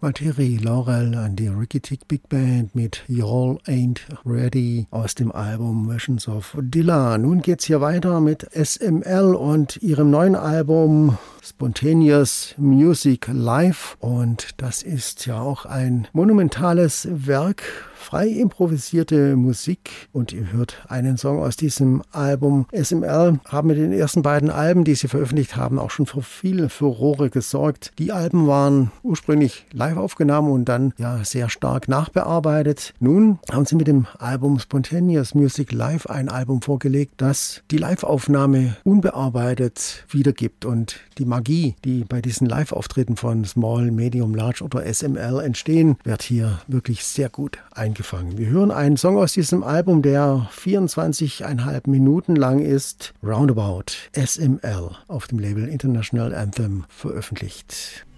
Valtteri Laurel and the Ricky Tick Big Band mit Y'all Ain't Ready aus dem Album Visions of Dilla. Nun geht's hier weiter mit SML und ihrem neuen Album Spontaneous Music Live, und das ist ja auch ein monumentales Werk, frei improvisierte Musik, und ihr hört einen Song aus diesem Album. SML haben mit den ersten beiden Alben, die sie veröffentlicht haben, auch schon für viel Furore gesorgt. Die Alben waren ursprünglich live aufgenommen und dann ja sehr stark nachbearbeitet. Nun haben sie mit dem Album Spontaneous Music Live ein Album vorgelegt, das die Live-Aufnahme unbearbeitet wiedergibt, und die Magie, die bei diesen Live-Auftritten von Small, Medium, Large oder SML entstehen, wird hier wirklich sehr gut eingefangen. Wir hören einen Song aus diesem Album, der 24,5 Minuten lang ist. Roundabout, SML, auf dem Label International Anthem veröffentlicht.